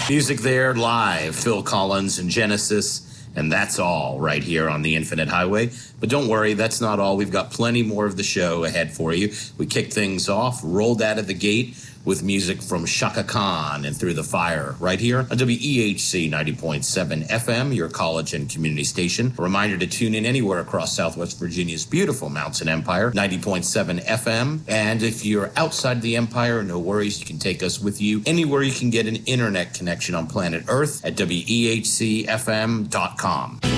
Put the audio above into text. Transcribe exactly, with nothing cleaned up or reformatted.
Music there live, Phil Collins and Genesis. And that's all right here on the Infinite Highway. But don't worry, that's not all. We've got plenty more of the show ahead for you. We kicked things off, rolled out of the gate with music from Chaka Khan and Through the Fire right here on W E H C ninety point seven F M, your college and community station. A reminder to tune in anywhere across Southwest Virginia's beautiful Mountain Empire, ninety point seven F M. And if you're outside the Empire, no worries, you can take us with you anywhere you can get an internet connection on planet Earth at W E H C F M dot com.